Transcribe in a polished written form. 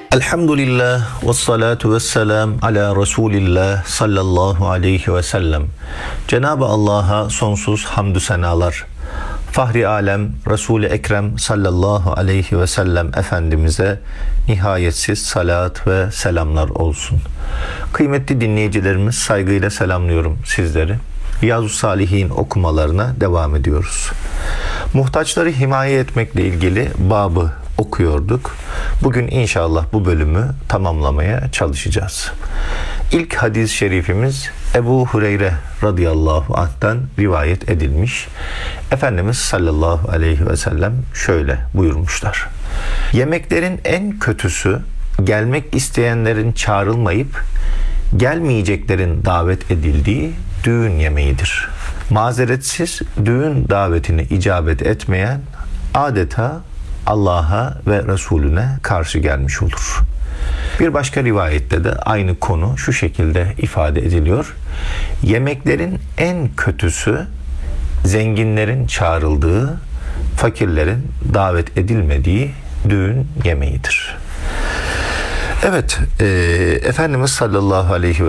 Elhamdülillah ve salatu ve selam ala Resulillah sallallahu aleyhi ve sellem. Cenab-ı Allah'a sonsuz hamdü senalar. Fahri alem Resul-i Ekrem sallallahu aleyhi ve sellem Efendimiz'e nihayetsiz salat ve selamlar olsun. Kıymetli dinleyicilerimiz, saygıyla selamlıyorum sizleri. Riyazu Salihin okumalarına devam ediyoruz. Muhtaçları himaye etmekle ilgili babı okuyorduk. Bugün inşallah bu bölümü tamamlamaya çalışacağız. İlk hadis-i şerifimiz Ebu Hureyre radıyallahu anh'tan rivayet edilmiş. Efendimiz sallallahu aleyhi ve sellem şöyle buyurmuşlar. Yemeklerin en kötüsü gelmek isteyenlerin çağrılmayıp gelmeyeceklerin davet edildiği düğün yemeğidir. Mazeretsiz düğün davetine icabet etmeyen adeta Allah'a ve Resulüne karşı gelmiş olur. Bir başka rivayette de aynı konu şu şekilde ifade ediliyor. Yemeklerin en kötüsü zenginlerin çağrıldığı, fakirlerin davet edilmediği düğün yemeğidir. Evet, Efendimiz sallallahu aleyhi